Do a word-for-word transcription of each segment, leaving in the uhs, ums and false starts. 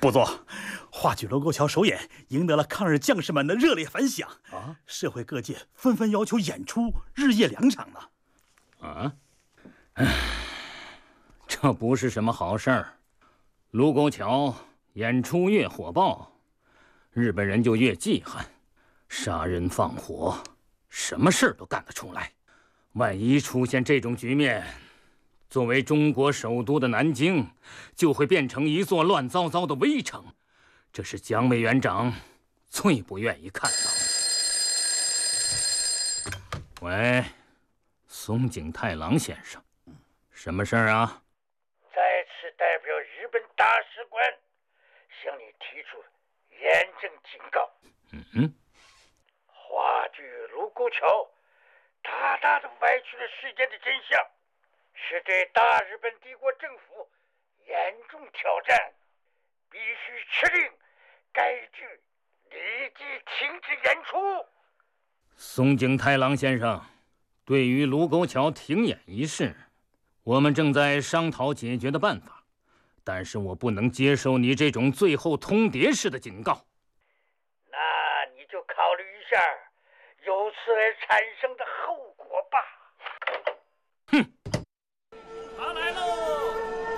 不错，话剧《卢沟桥》首演赢得了抗日将士们的热烈反响啊！社会各界纷纷要求演出日夜两场呢。 啊，唉，这不是什么好事儿。卢沟桥演出越火爆，日本人就越记恨，杀人放火，什么事儿都干得出来。万一出现这种局面，作为中国首都的南京，就会变成一座乱糟糟的危城。这是蒋委员长最不愿意看到的。喂，松井太郎先生，什么事儿啊？ 在此代表日本大使馆向你提出严正警告。 嗯嗯， 话剧《卢沟桥》大大的歪曲了事件的真相，是对大日本帝国政府严重挑战，必须敕令该剧立即停止演出。 松井太郎先生，对于卢沟桥停演一事，我们正在商讨解决的办法，但是我不能接受你这种最后通牒式的警告。 那你就考虑一下由此而产生的后果吧。 哼！ 他来喽，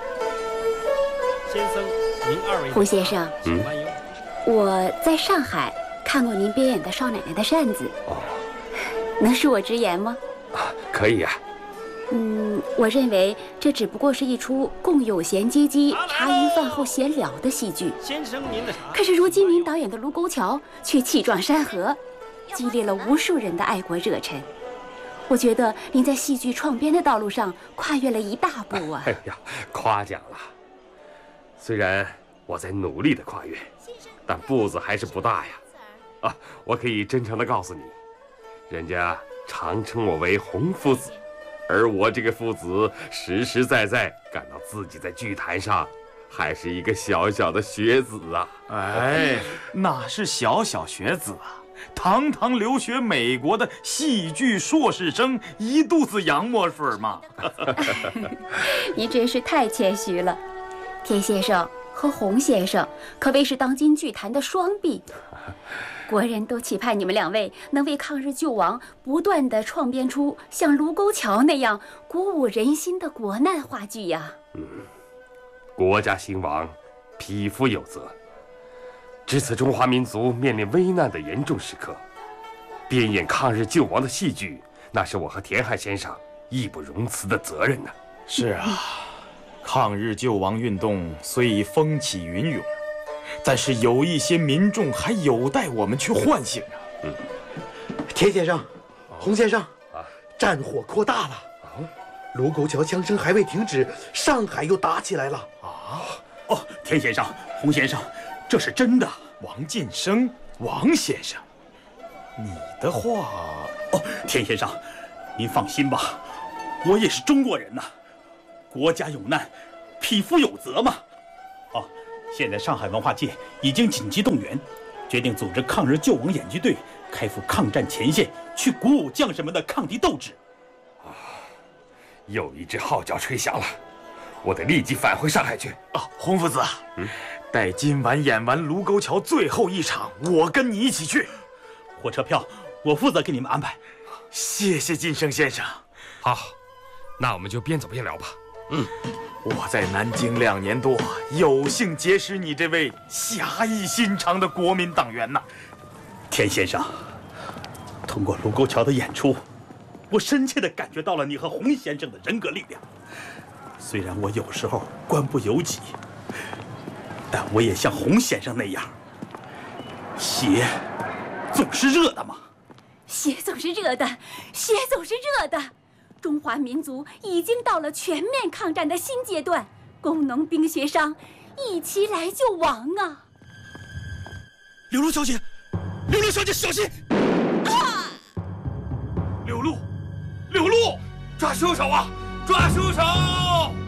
先生，您二位。 胡先生， 嗯， 我在上海看过您编演的少奶奶的扇子。 哦， 能恕我直言吗？ 啊，可以啊。 嗯，我认为这只不过是一出供有闲阶级茶余饭后闲聊的戏剧。 先生，您的茶。 可是如今您导演的《卢沟桥》却气壮山河，激励了无数人的爱国热忱。我觉得您在戏剧创编的道路上跨越了一大步啊！ 哎呀，夸奖了。虽然我在努力的跨越，但步子还是不大呀。啊，我可以真诚的告诉你，人家常称我为洪夫子，而我这个夫子实实在在感到自己在剧坛上还是一个小小的学子啊。 哎，哪是小小学子啊，堂堂留学美国的戏剧硕士生，一肚子洋墨水嘛。 您真是太谦虚了。田先生和洪先生可谓是当今剧坛的双璧，国人都期盼你们两位能为抗日救亡不断地创编出像《卢沟桥》那样鼓舞人心的国难话剧呀。 嗯，国家兴亡，匹夫有责。值此中华民族面临危难的严重时刻，编演抗日救亡的戏剧，那是我和田汉先生义不容辞的责任呢。 是啊，抗日救亡运动虽已风起云涌，但是有一些民众还有待我们去唤醒啊。 嗯， 田先生，洪先生，啊，战火扩大了啊！卢沟桥枪声还未停止，上海又打起来了啊！哦，田先生，洪先生，这是真的。 王晋生，王先生，你的话…… 哦，田先生，您放心吧，我也是中国人呐，国家有难，匹夫有责嘛。哦，现在上海文化界已经紧急动员，决定组织抗日救亡演剧队，开赴抗战前线，去鼓舞将士们的抗敌斗志。 啊，又一支号角吹响了，我得立即返回上海去。 啊，洪夫子，嗯，待今晚演完《卢沟桥》最后一场，我跟你一起去。 火车票我负责给你们安排。 谢谢晋生先生。 好，那我们就边走边聊吧。 嗯，我在南京两年多，有幸结识你这位侠义心肠的国民党员呐。 田先生，通过卢沟桥的演出，我深切地感觉到了你和洪先生的人格力量。虽然我有时候官不由己，但我也像洪先生那样，血总是热的嘛。 血总是热的，血总是热的。中华民族已经到了全面抗战的新阶段，工农兵学商一起来救亡啊！ 柳露小姐，柳露小姐，小心！ 啊！柳露，柳露， 抓凶手啊！抓凶手！